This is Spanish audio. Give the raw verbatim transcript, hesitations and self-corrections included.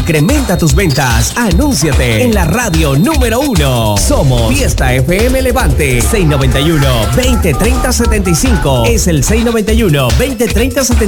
Incrementa tus ventas. Anúnciate en la radio número uno. Somos Fiesta F M Levante. seis noventa y uno, veinte, treinta, setenta y cinco. Es el seis noventa y uno, veinte, treinta, setenta y cinco.